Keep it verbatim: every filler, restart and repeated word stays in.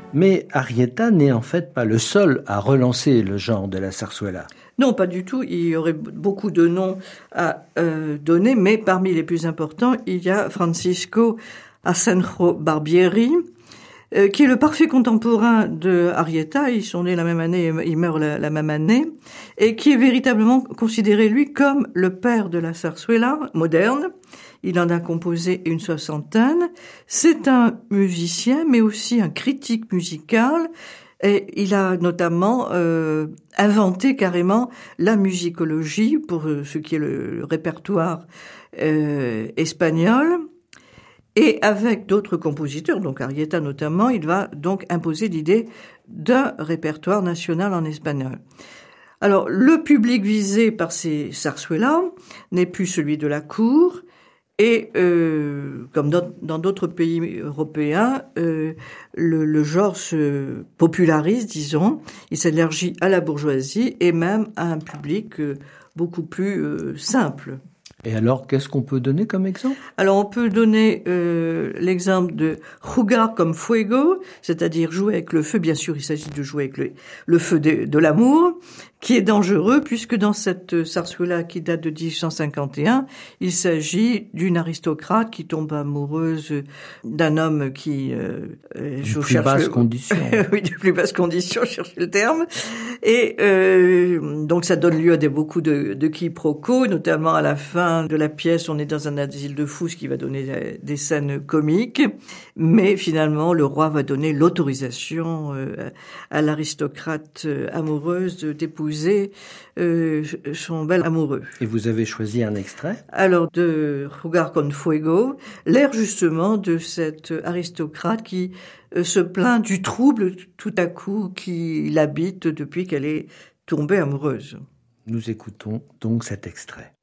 Mais Arrieta n'est en fait pas le seul à relancer le genre de la zarzuela. Non, pas du tout. Il y aurait beaucoup de noms à euh, donner, mais parmi les plus importants, il y a Francisco Asenjo Barbieri, euh, qui est le parfait contemporain de Arrieta. Ils sont nés la même année, ils meurent la, la même année, et qui est véritablement considéré, lui, comme le père de la zarzuela moderne. Il en a composé une soixantaine. C'est un musicien, mais aussi un critique musical. Et il a notamment euh, inventé carrément la musicologie pour ce qui est le, le répertoire euh, espagnol. Et avec d'autres compositeurs, donc Arrieta notamment, il va donc imposer l'idée d'un répertoire national en espagnol. Alors, le public visé par ces zarzuelas n'est plus celui de la cour. Et euh, comme dans, dans d'autres pays européens, euh, le, le genre se popularise, disons. Il s'élargit à la bourgeoisie et même à un public euh, beaucoup plus euh, simple. Et alors, qu'est-ce qu'on peut donner comme exemple? Alors, on peut donner euh, l'exemple de Jugar con Fuego, c'est-à-dire jouer avec le feu. Bien sûr, il s'agit de jouer avec le, le feu de, de l'amour, qui est dangereux, puisque dans cette zarzuela qui date de dix-huit cent cinquante et un, il s'agit d'une aristocrate qui tombe amoureuse d'un homme qui... Euh, je plus basse le... condition. Oui, de plus basse condition, je cherche le terme. Et euh, donc, ça donne lieu à des, beaucoup de, de quiproquos, notamment à la fin de la pièce, on est dans un asile de fous, ce qui va donner des scènes comiques. Mais finalement, le roi va donner l'autorisation euh, à l'aristocrate amoureuse d'épouser Euh, son bel amoureux. Et vous avez choisi un extrait? Alors, de Jugar con Fuego, l'air justement de cette aristocrate qui euh, se plaint du trouble tout à coup qui l'habite depuis qu'elle est tombée amoureuse. Nous écoutons donc cet extrait.